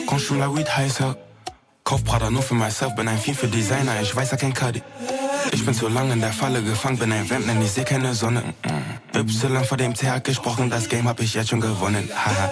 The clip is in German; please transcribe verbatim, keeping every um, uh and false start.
Consume la weed heißer. Kauf Prada nur für myself, bin ein Fiend für Designer, ich weiß ja kein Cuddy. Ich bin zu lang in der Falle gefangen, bin ein Vamp, denn ich seh keine Sonne. Y vor dem T H gesprochen, das Game hab ich jetzt schon gewonnen. Haha.